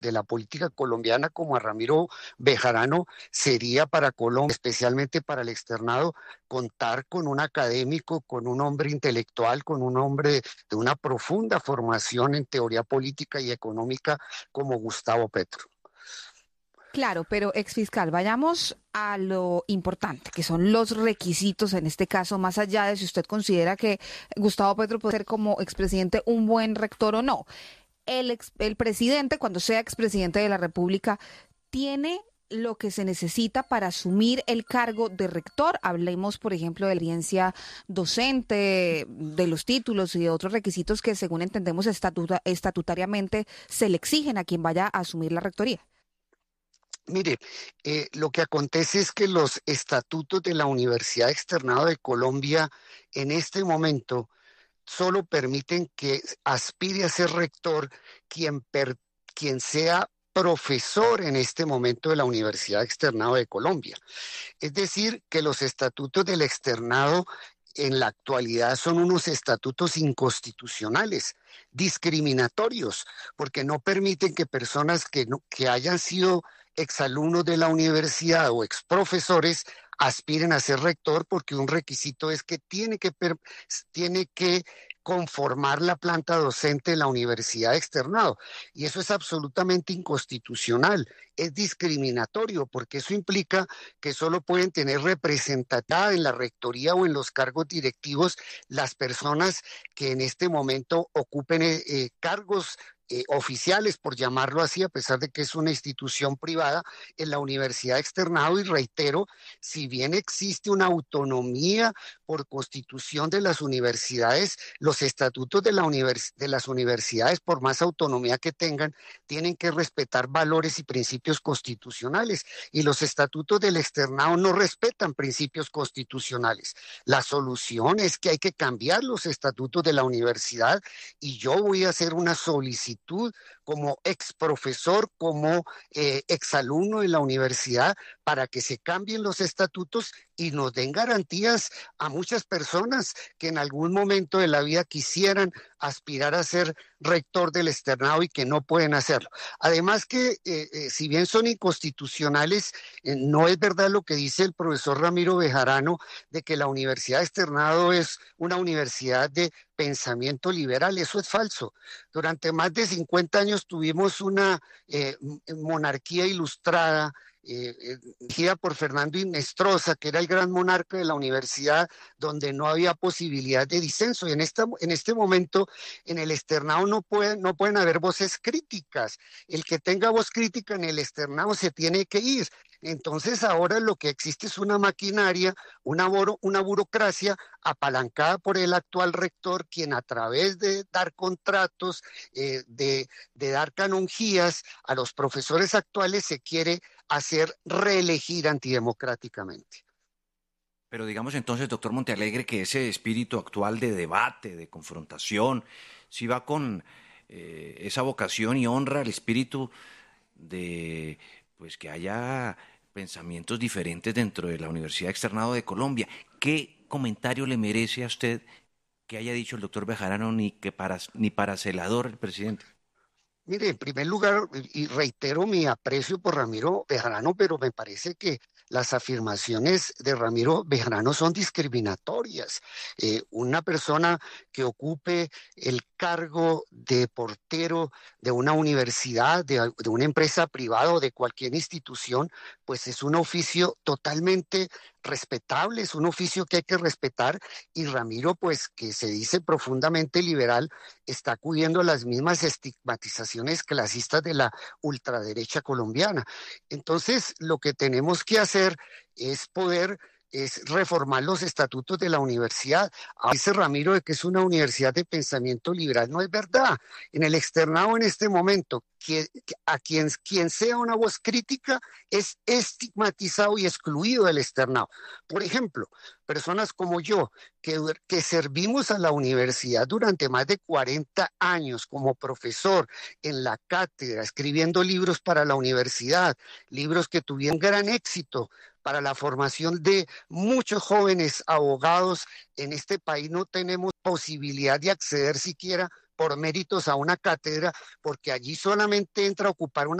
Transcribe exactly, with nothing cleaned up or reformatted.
de la política colombiana como a Ramiro Bejarano sería para Colombia, especialmente para el externado, contar con un académico, con un hombre intelectual, con un hombre de una profunda formación en teoría política y económica como Gustavo Petro. Claro, pero exfiscal, vayamos a lo importante, que son los requisitos en este caso, más allá de si usted considera que Gustavo Petro puede ser como expresidente un buen rector o no. El, ex, el presidente, cuando sea expresidente de la República, tiene lo que se necesita para asumir el cargo de rector. Hablemos, por ejemplo, de la experiencia docente, de los títulos y de otros requisitos que, según entendemos, estatuta, estatutariamente se le exigen a quien vaya a asumir la rectoría. Mire, eh, lo que acontece es que los estatutos de la Universidad Externado de Colombia en este momento solo permiten que aspire a ser rector quien, per, quien sea profesor en este momento de la Universidad Externado de Colombia. Es decir, que los estatutos del externado en la actualidad son unos estatutos inconstitucionales, discriminatorios, porque no permiten que personas que, no, que hayan sido exalumnos de la universidad o exprofesores aspiren a ser rector, porque un requisito es que tiene que, tiene que conformar la planta docente de la universidad externado. Y eso es absolutamente inconstitucional, es discriminatorio, porque eso implica que solo pueden tener representatividad en la rectoría o en los cargos directivos las personas que en este momento ocupen eh, cargos Eh, oficiales, por llamarlo así, a pesar de que es una institución privada, en la universidad externado. Y reitero, si bien existe una autonomía por constitución de las universidades, los estatutos de, la univers de las universidades, por más autonomía que tengan, tienen que respetar valores y principios constitucionales, y los estatutos del externado no respetan principios constitucionales. La solución es que hay que cambiar los estatutos de la universidad, y yo voy a hacer una solicitud como ex profesor, como eh, exalumno de la universidad, para que se cambien los estatutos y nos den garantías a muchas personas que en algún momento de la vida quisieran aspirar a ser rector del externado y que no pueden hacerlo. Además que, eh, eh, si bien son inconstitucionales, eh, no es verdad lo que dice el profesor Ramiro Bejarano de que la universidad externado es una universidad de pensamiento liberal. Eso es falso. Durante más de cincuenta años tuvimos una eh, monarquía ilustrada, Eh, eh, dirigida por Fernando Hinestrosa, que era el gran monarca de la universidad, donde no había posibilidad de disenso. Y en, esta, en este momento, en el externado no pueden, no pueden haber voces críticas. El que tenga voz crítica en el externado se tiene que ir. Entonces ahora lo que existe es una maquinaria, una, buro, una burocracia apalancada por el actual rector, quien a través de dar contratos, eh, de, de dar canonjías a los profesores actuales, se quiere hacer reelegir antidemocráticamente. Pero digamos entonces, doctor Montealegre, que ese espíritu actual de debate, de confrontación, si va con eh, esa vocación y honra el espíritu de pues que haya pensamientos diferentes dentro de la Universidad Externado de Colombia. ¿Qué comentario le merece a usted que haya dicho el doctor Bejarano ni que para ni para celador el presidente? Mire, en primer lugar, y reitero mi aprecio por Ramiro Bejarano, pero me parece que las afirmaciones de Ramiro Bejarano son discriminatorias. Eh, una persona que ocupe el cargo de portero de una universidad, de, de una empresa privada o de cualquier institución, pues es un oficio totalmente respetable, es un oficio que hay que respetar, y Ramiro, pues que se dice profundamente liberal, está acudiendo a las mismas estigmatizaciones clasistas de la ultraderecha colombiana. Entonces, lo que tenemos que hacer es poder es reformar los estatutos de la universidad. Ah, dice Ramiro de que es una universidad de pensamiento liberal. No es verdad. En el externado en este momento, que, que a quien, quien sea una voz crítica es estigmatizado y excluido del externado. Por ejemplo, personas como yo, que, que servimos a la universidad durante más de cuarenta años como profesor en la cátedra, escribiendo libros para la universidad, libros que tuvieron gran éxito para la formación de muchos jóvenes abogados. En este país no tenemos posibilidad de acceder siquiera por méritos a una cátedra, porque allí solamente entra a ocupar una